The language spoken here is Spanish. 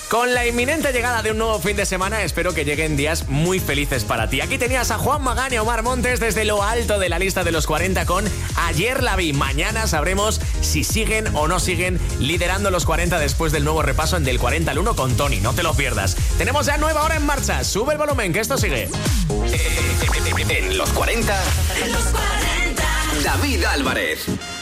Con la inminente llegada de un nuevo fin de semana, espero que lleguen días muy felices para ti. Aquí tenías a Juan Magán y a Omar Montes desde lo alto de la lista de los 40 con Ayer la vi. Mañana sabremos si siguen o no siguen liderando los 40 después del nuevo repaso en Del 40 al 1 con Tony. No te lo pierdas. Tenemos ya nueva hora en marcha. Sube el volumen, que esto sigue. En los 40. David Álvarez.